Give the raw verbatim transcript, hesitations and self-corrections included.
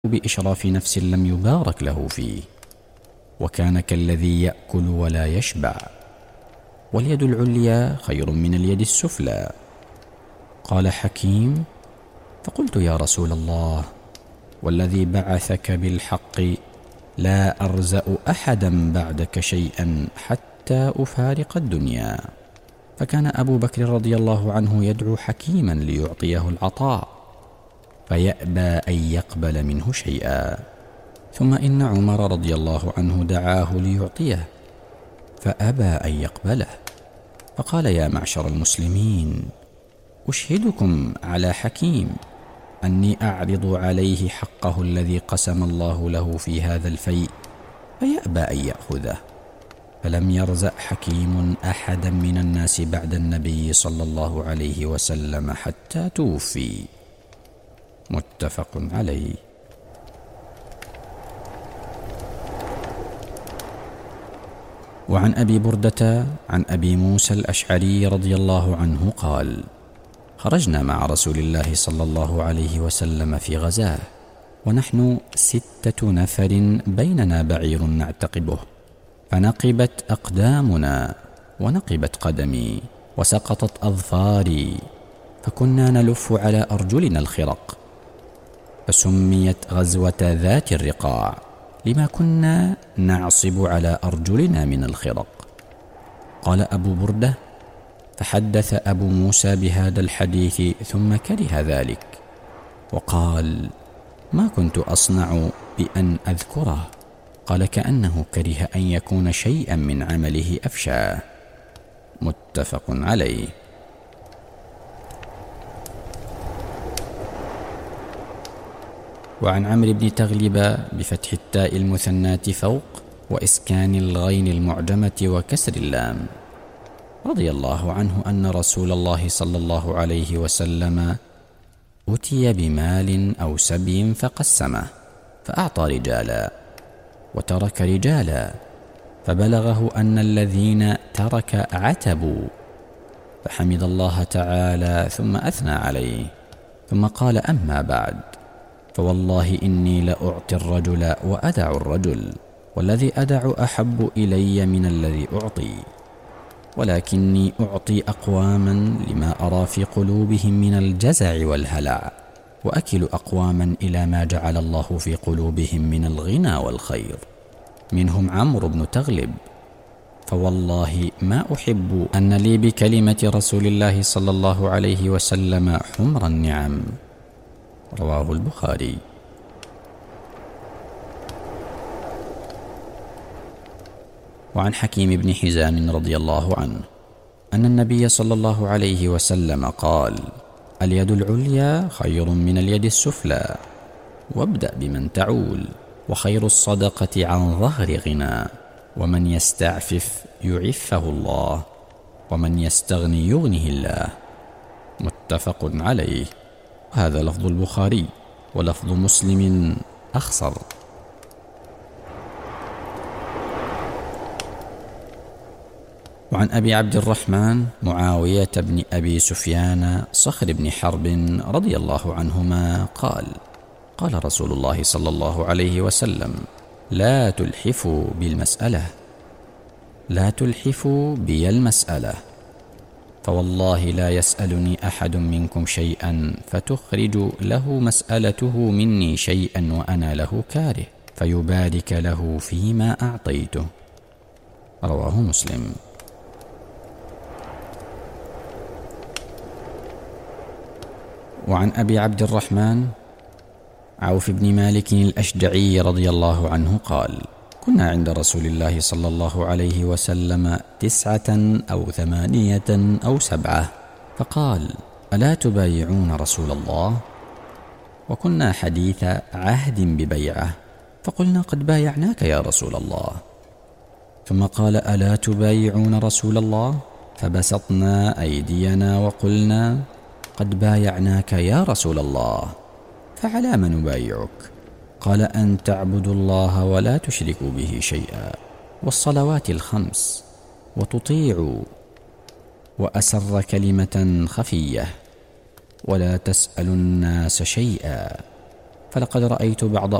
بإشراف نفس لم يبارك له فيه، وكان كالذي يأكل ولا يشبع. واليد العليا خير من اليد السفلى. قال حكيم: فقلت يا رسول الله، والذي بعثك بالحق لا أرزأ أحدا بعدك شيئا حتى أفارق الدنيا. فكان أبو بكر رضي الله عنه يدعو حكيما ليعطيه العطاء، فيأبى أن يقبل منه شيئا. ثم إن عمر رضي الله عنه دعاه ليعطيه، فأبى أن يقبله، فقال: يا معشر المسلمين، أشهدكم على حكيم أني أعرض عليه حقه الذي قسم الله له في هذا الفيء، فيأبى أن يأخذه. فلم يرزق حكيم أحدا من الناس بعد النبي صلى الله عليه وسلم حتى توفي. متفق عليه. وعن أبي بردة عن أبي موسى الأشعري رضي الله عنه قال: خرجنا مع رسول الله صلى الله عليه وسلم في غزاه، ونحن ستة نفر بيننا بعير نعتقبه، فنقبت أقدامنا ونقبت قدمي وسقطت أظفاري، فكنا نلف على أرجلنا الخرق، فسميت غزوة ذات الرقاع لما كنا نعصب على أرجلنا من الخرق. قال أبو بردة: فحدث أبو موسى بهذا الحديث ثم كره ذلك، وقال: ما كنت أصنع بأن أذكره. قال: كأنه كره أن يكون شيئا من عمله أفشاه. متفق عليه. وعن عمرو بن تغلب بفتح التاء المثناة فوق وإسكان الغين المعجمة وكسر اللام رضي الله عنه أن رسول الله صلى الله عليه وسلم أتي بمال أو سبي فقسمه، فأعطى رجالا وترك رجالا، فبلغه أن الذين ترك عتبوا، فحمد الله تعالى ثم أثنى عليه، ثم قال: أما بعد، فوالله إني لأعطي الرجل وأدع الرجل، والذي أدع أحب إلي من الذي أعطي، ولكني أعطي أقواما لما أرى في قلوبهم من الجزع والهلع، وأكل أقواما إلى ما جعل الله في قلوبهم من الغنى والخير، منهم عمرو بن تغلب، فوالله ما أحب أن لي بكلمة رسول الله صلى الله عليه وسلم حمر النعم. رواه البخاري. وعن حكيم بن حزام رضي الله عنه أن النبي صلى الله عليه وسلم قال: اليد العليا خير من اليد السفلى، وابدأ بمن تعول، وخير الصدقة عن ظهر غنى، ومن يستعفف يعفه الله، ومن يستغني يغنه الله. متفق عليه. هذا لفظ البخاري، ولفظ مسلم أخصر. وعن أبي عبد الرحمن معاوية بن أبي سفيان صخر بن حرب رضي الله عنهما قال: قال رسول الله صلى الله عليه وسلم: لا تلحفوا بالمسألة، لا تلحفوا بي المسألة، فوالله لا يسألني أحد منكم شيئا فتخرج له مسألته مني شيئا وأنا له كاره، فيبارك له فيما أعطيته. رواه مسلم. وعن أبي عبد الرحمن عوف بن مالك الأشجعي رضي الله عنه قال: كنا عند رسول الله صلى الله عليه وسلم تسعة أو ثمانية أو سبعة، فقال: ألا تبايعون رسول الله؟ وكنا حديث عهد ببيعه، فقلنا: قد بايعناك يا رسول الله. ثم قال: ألا تبايعون رسول الله؟ فبسطنا أيدينا وقلنا: قد بايعناك يا رسول الله، فعلى ما نبايعك؟ قال: أن تعبدوا الله ولا تشركوا به شيئا، والصلوات الخمس، وتطيعوا، وأسر كلمة خفية، ولا تسألوا الناس شيئا. فلقد رأيت بعض